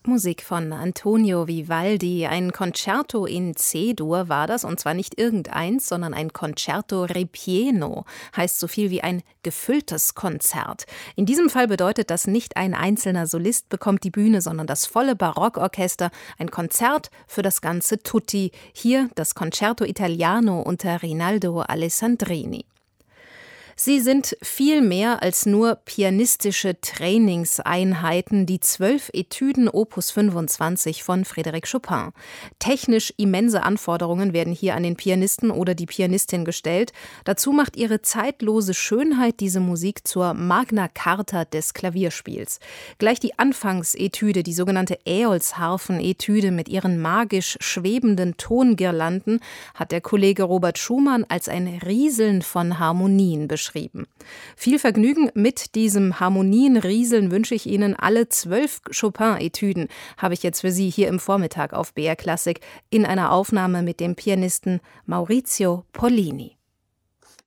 Barockmusik von Antonio Vivaldi. Ein Concerto in C-Dur war das, und zwar nicht irgendeins, sondern ein Concerto ripieno, heißt so viel wie ein gefülltes Konzert. In diesem Fall bedeutet das, nicht ein einzelner Solist bekommt die Bühne, sondern das volle Barockorchester, ein Konzert für das ganze Tutti. Hier das Concerto Italiano unter Rinaldo Alessandrini. Sie sind viel mehr als nur pianistische Trainingseinheiten, die 12 Etüden Opus 25 von Frédéric Chopin. Technisch immense Anforderungen werden hier an den Pianisten oder die Pianistin gestellt. Dazu macht ihre zeitlose Schönheit diese Musik zur Magna Carta des Klavierspiels. Gleich die Anfangsetüde, die sogenannte Äolsharfen-Etüde mit ihren magisch schwebenden Tongirlanden, hat der Kollege Robert Schumann als ein Rieseln von Harmonien beschrieben. Viel Vergnügen mit diesem Harmonienrieseln wünsche ich Ihnen. Alle 12 Chopin-Etüden habe ich jetzt für Sie hier im Vormittag auf BR Klassik in einer Aufnahme mit dem Pianisten Maurizio Pollini.